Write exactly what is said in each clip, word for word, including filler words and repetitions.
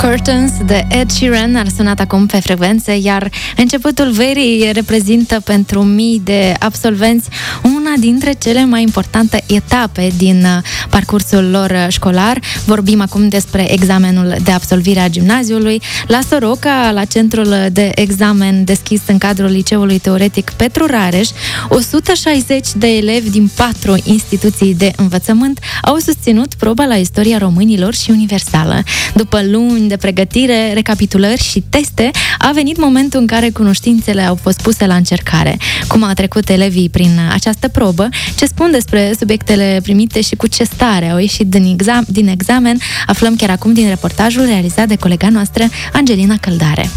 Curtains de Ed Sheeran ar sunat acum pe frecvențe, iar începutul verii reprezintă pentru mii de absolvenți una dintre cele mai importante etape din parcursul lor școlar. Vorbim acum despre examenul de absolvire a gimnaziului. La Soroca, la centrul de examen deschis în cadrul Liceului Teoretic Petru Rareș, o sută șaizeci de elevi din patru instituții de învățământ au susținut proba la istoria românilor și universală. După luni de pregătire, recapitulări și teste, a venit momentul în care cunoștințele au fost puse la încercare. Cum au trecut elevii prin această probă, ce spun despre subiectele primite și cu ce stare au ieșit din, exam- din examen, aflăm chiar acum din reportajul realizat de colega noastră, Angelina Căldare.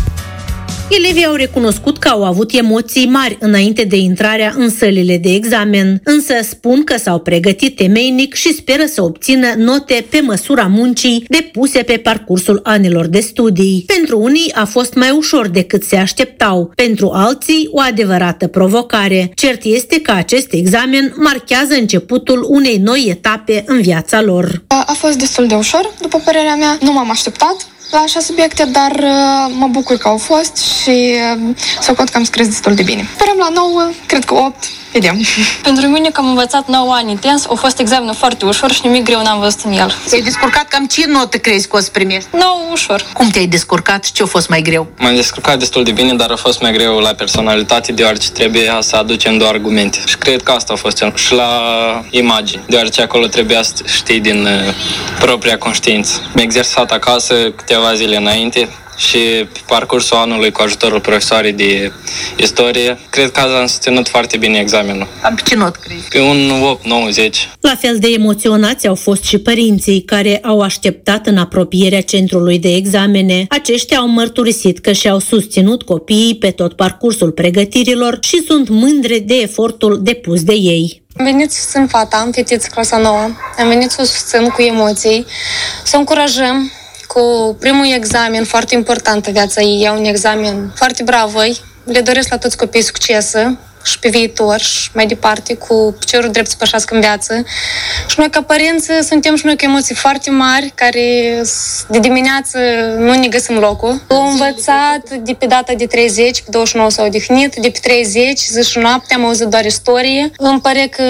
Elevii au recunoscut că au avut emoții mari înainte de intrarea în sălile de examen, însă spun că s-au pregătit temeinic și speră să obțină note pe măsura muncii depuse pe parcursul anilor de studii. Pentru unii a fost mai ușor decât se așteptau, pentru alții o adevărată provocare. Cert este că acest examen marchează începutul unei noi etape în viața lor. A fost destul de ușor, după părerea mea. Nu m-am așteptat la așa subiecte, dar uh, mă bucur că au fost și uh, socot că am scris destul de bine. Sperăm la nouă, cred că opt, vedem. Pentru mine, că am învățat nouă ani intens, a fost examenul foarte ușor și nimic greu n-am văzut în el. Ți-ai descurcat? Cam ce notă crezi că o să primești? nouă ușor. Cum te-ai descurcat și ce a fost mai greu? M-am descurcat destul de bine, dar a fost mai greu la personalitate, deoarece trebuia să aducem doar argumente. Și cred că asta a fost cel. Și la imagini, deoarece acolo trebuia să știi din uh, propria conștiință. M-am exersat acasă câteva zile înainte și pe parcursul anului, cu ajutorul profesoarei de istorie, cred că am susținut foarte bine examenul. Am pe ce not crezi? Pe un opt nouă zece. La fel de emoționați au fost și părinții care au așteptat în apropierea centrului de examene. Aceștia au mărturisit că și-au susținut copiii pe tot parcursul pregătirilor și sunt mândre de efortul depus de ei. Am venit să susțin fata, am fetiță clasa nouă, am venit să o susțin cu emoții, să o încurajăm cu primul examen foarte important în viața ei, e un examen foarte brav. Le doresc la toți copiii succes și pe viitor și mai departe cu piciorul drept să pășească în viață. Și noi ca părinți suntem și noi cu emoții foarte mari, care de dimineață nu ne găsim locul. Am învățat de pe data de treizeci, pe douăzeci și nouă s-au odihnit, de pe treizeci, zi și noapte, am auzit doar istorie. Îmi pare că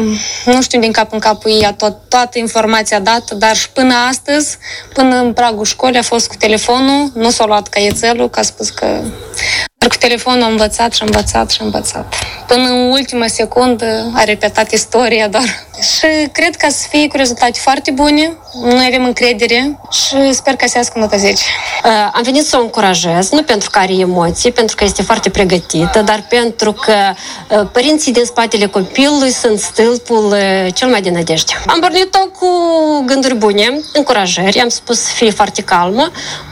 nu știu din cap în capul ei tot, toată informația dată, dar și până astăzi, până în pragul școlii, a fost cu telefonul, nu s-a luat caietelul, că a spus că... Dar cu telefonul am învățat și am învățat și am învățat. Până în ultima secundă a repetat istoria doar. Și cred că să fie cu rezultate foarte bune. Noi avem încredere și sper că să iască nota zece. Uh, am venit să o încurajez, nu pentru că are emoții, pentru că este foarte pregătită, dar pentru că uh, părinții din spatele copilului sunt stâlpul uh, cel mai de nădejde. Am pornit-o cu gânduri bune, încurajări, am spus să fie foarte calmă,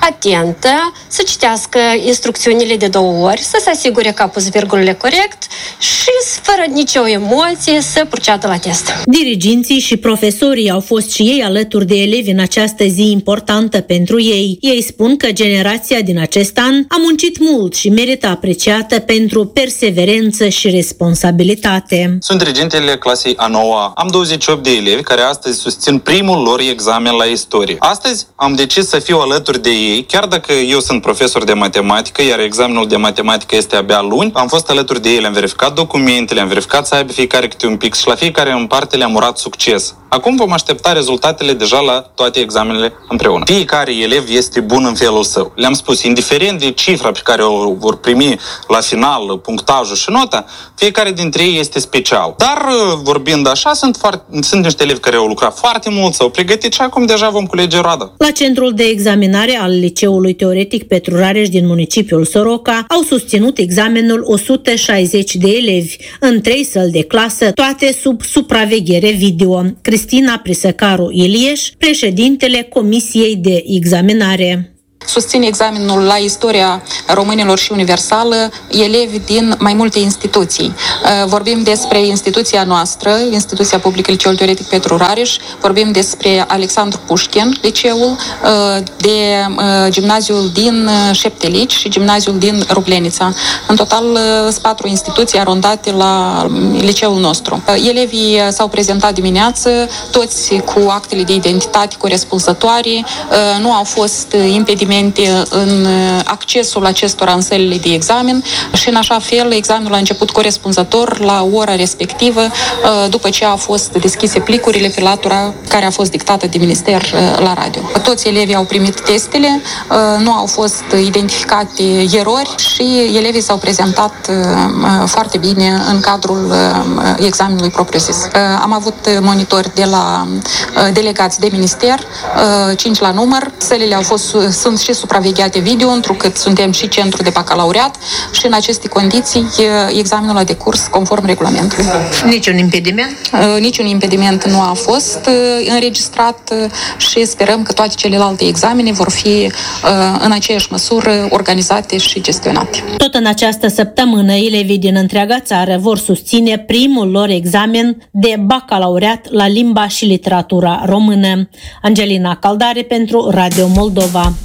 atentă, să citească instrucțiunile de două ori, să se asigure că a pus virgulele corect și fără nicio emoție să proceadă la test. Diriginții și profesorii au fost și ei alături de elevi în această zi importantă pentru ei. Ei spun că generația din acest an a muncit mult și merită apreciată pentru perseverență și responsabilitate. Sunt dirigintele clasei a noua. Am douăzeci și opt de elevi care astăzi susțin primul lor examen la istorie. Astăzi am decis să fiu alături de ei, chiar dacă eu sunt profesor de matematică, iar examenul de matematică este abia luni. Am fost alături de ei, am verificat documentele, am verificat să aibă fiecare câte un pic și la fiecare în parte le-am urat succes. Acum vom aștepta rezultatele deja la toate examenele împreună. Fiecare elev este bun în felul său. Le-am spus, indiferent de cifra pe care o vor primi la final, punctajul și nota, fiecare dintre ei este special. Dar, vorbind așa, sunt, foarte, sunt niște elevi care au lucrat foarte mult, s-au pregătit și acum deja vom culege roada. La centrul de examinare al Liceului Teoretic Petru Rareș din municipiul Soroca au susținut examenul o sută șaizeci de elevi în trei săli de clasă, toate sub supraveghere video. Cristina Prisăcaru Ilieș, președintele Comisiei de Examinare. Susțin examenul la istoria românilor și universală elevi din mai multe instituții. Vorbim despre instituția noastră, instituția publică Liceul Teoretic Petru Rareș, vorbim despre Alexandru Pușkin, liceul, de gimnaziul din Șeptelici și gimnaziul din Rublenița. În total, sunt patru instituții arondate la liceul nostru. Elevii s-au prezentat dimineață, toți cu actele de identitate corespunzătoare, nu au fost impedimente evenimente în accesul acestora în sălile de examen și în așa fel examenul a început corespunzător la ora respectivă, după ce au fost deschise plicurile pe latura care a fost dictată de minister la radio. Toți elevii au primit testele, nu au fost identificate erori și elevii s-au prezentat foarte bine în cadrul examenului propriu-zis. Am avut monitori de la delegați de minister, cinci la număr. Sălile au fost, sunt și supravegheate video, întrucât suntem și centru de bacalaureat și în aceste condiții examenul a decurs conform regulamentului. Niciun impediment? Niciun impediment nu a fost înregistrat și sperăm că toate celelalte examene vor fi în aceeași măsură organizate și gestionate. Tot în această săptămână, elevii din întreaga țară vor susține primul lor examen de bacalaureat la limba și literatura română. Angelina Caldare pentru Radio Moldova.